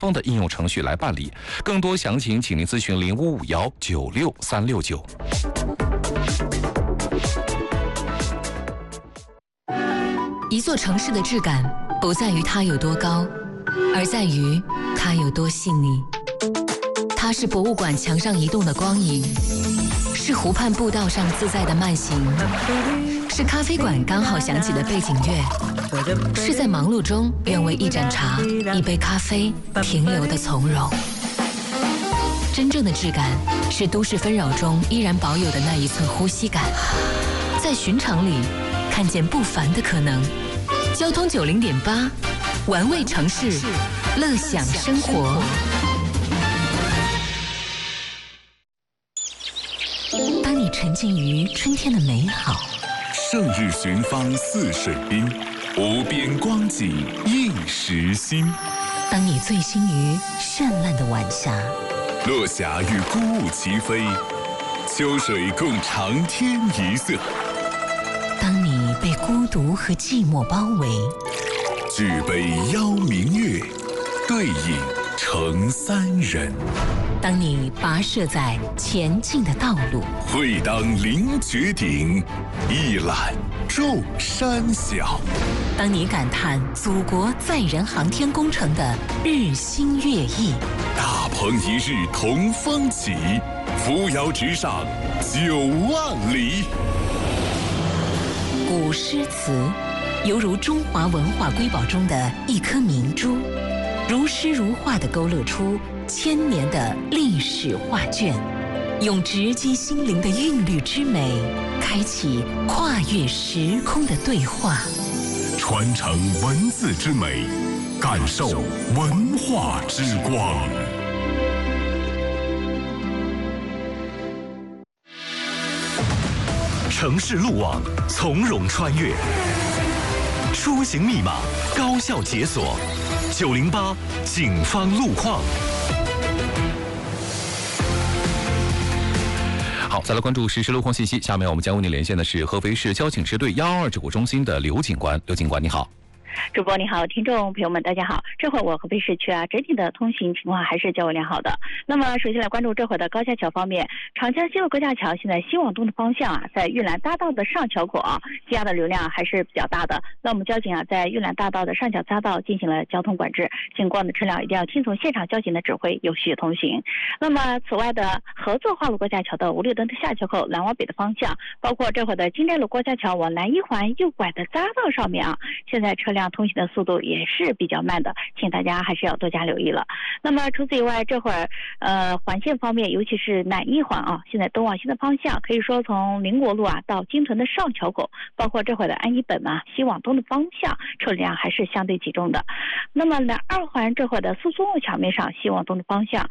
通的应用程序来办理。更多详情，请您咨询0551963669。 一座城市的质感不在于它有多高，而在于它有多细腻。它是博物馆墙上移动的光影，是湖畔步道上自在的慢行，是咖啡馆刚好响起的背景乐，是在忙碌中愿为一盏茶、一杯咖啡停留的从容。真正的质感是都市纷扰中依然保有的那一寸呼吸感，在寻常里看见不凡的可能。交通90.8，玩味城市，乐享生活。当你沉浸于春天的美好， 胜日寻芳泗水滨，无边光景映时心。 当你醉心于绚烂的晚霞， 落霞与孤鹜齐飞，秋水共长天一色。 当你被孤独和寂寞包围， 举杯邀明月，对影成三人。 当你跋涉在前进的道路， 会当凌绝顶，一览众山小。 当你感叹祖国载人航天工程的日新月异， 大鹏一日同风起，扶摇直上9万里。 古诗词犹如中华文化瑰宝中的一颗明珠，如诗如画地勾勒出千年的历史画卷，用直击心灵的韵律之美，开启跨越时空的对话， 传承文字之美，感受文化之光。 城市路网从容穿越，出行密码高效解锁。908警方路况。 好，再来关注实时路况信息。下面我们将为您连线的是合肥市交警支队122指挥中心的刘警官。刘警官，你好。 主播你好，听众朋友们大家好。这会我合肥市区整体的通行情况还是较为良好的。那么首先来关注这会的高架桥方面，长江西路高架桥现在西往东的方向在玉兰大道的上桥口积压的流量还是比较大的。那我们交警在玉兰大道的上桥匝道进行了交通管制，经过的车辆一定要听从现场交警的指挥，有序通行。那么此外的合作化路高架桥的五绿灯的下桥口南往北的方向，包括这会的金寨路高架桥往南一环右拐的匝道上面现在车辆通行的速度也是比较慢的，请大家还是要多加留意了。那么除此以外，这会儿环线方面，尤其是南一环现在东往西的方向，可以说从宁国路到金屯的上桥口，包括这会儿的安一本西往东的方向，车辆还是相对集中的。那么南二环这会儿的苏松路桥面上西往东的方向，